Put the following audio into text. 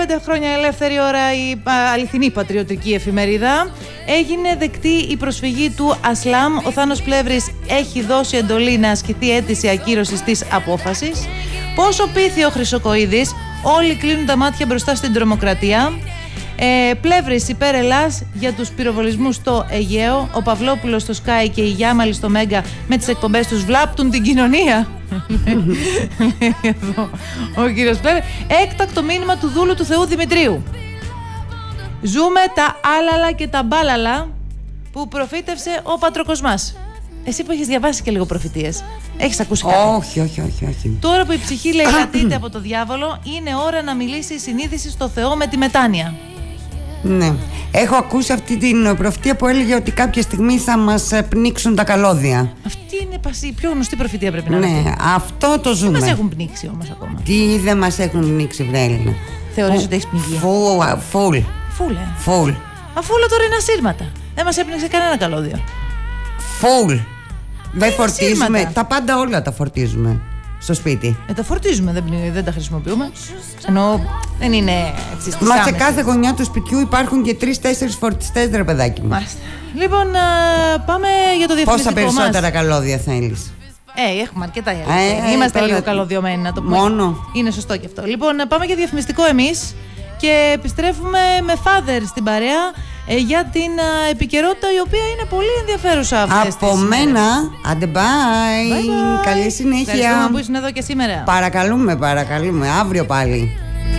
5 χρόνια ελεύθερη ώρα, η αληθινή πατριωτική εφημερίδα. Έγινε δεκτή η προσφυγή του Ασλάμ. Ο Θάνος Πλεύρης έχει δώσει εντολή να ασκηθεί αίτηση ακύρωσης της απόφασης. Πόσο πείθει ο Χρυσοκοΐδης, όλοι κλείνουν τα μάτια μπροστά στην τρομοκρατία. Πλεύρης υπέρ Ελλάς για τους πυροβολισμούς στο Αιγαίο. Ο Παυλόπουλος στο Sky και η Γιάμαλη στο Μέγκα με τις εκπομπές τους βλάπτουν την κοινωνία. Εδώ ο κύριος Πλεύρης. Έκτακτο μήνυμα του δούλου του Θεού Δημητρίου. Ζούμε τα άλαλα και τα μπάλαλα που προφήτευσε ο Πατροκοσμάς. Εσύ που έχεις διαβάσει και λίγο προφητείες, έχεις ακούσει κάτι? Όχι. Τώρα που η ψυχή λαιλατείται από το διάβολο, είναι ώρα να μιλήσει η συνείδηση στο Θεό με τη μετάνοια. Ναι. Έχω ακούσει αυτή την προφητεία που έλεγε ότι κάποια στιγμή θα μας πνίξουν τα καλώδια. Αυτή είναι η πιο γνωστή προφητεία, πρέπει να είναι. Ναι, αυτό το ζούμε. Δεν μας έχουν πνίξει όμως ακόμα. Τι δεν μας έχουν πνίξει, βρε Έλληνα. Θεωρείς ότι έχεις πνιγεί? Φουλ. Αφού όλα τώρα είναι ασύρματα. Δεν μας έπνιξε κανένα καλώδιο. Φουλ. Δεν φορτίζουμε. ασύρματα. Τα πάντα όλα τα φορτίζουμε στο σπίτι. Τα φορτίζουμε, δεν τα χρησιμοποιούμε. Ενώ δεν είναι έτσι στις Μα σε άμεσες. κάθε γωνιά του σπιτιού υπάρχουν και 3-4 φορτιστές, ρε παιδάκι μου. Μάλιστα. Λοιπόν, πάμε για το διαφημιστικό Πόσα μας. περισσότερα καλώδια θέλεις? Έχουμε αρκετά. Είμαστε τώρα λίγο καλωδιωμένοι, να το πούμε. Μόνο. Είναι σωστό και αυτό. Λοιπόν, πάμε για διαφημιστικό εμείς και επιστρέφουμε με Father στην παρέα για την επικαιρότητα, η οποία είναι πολύ ενδιαφέρουσα αυτές Από τις μένα, ημέρες. άντε bye. Καλή συνέχεια. Ευχαριστούμε που ήσουν εδώ και σήμερα. Παρακαλούμε. Αύριο πάλι.